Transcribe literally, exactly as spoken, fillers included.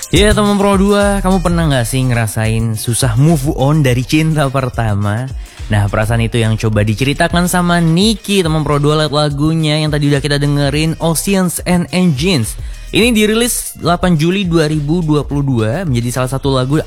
Ya teman Pro dua, kamu pernah gak sih ngerasain susah move on dari cinta pertama? Nah perasaan itu yang coba diceritakan sama Niki teman Pro dua lewat lagunya yang tadi udah kita dengerin, Oceans and Engines. Ini dirilis delapan Juli dua ribu dua puluh dua, menjadi salah satu lagu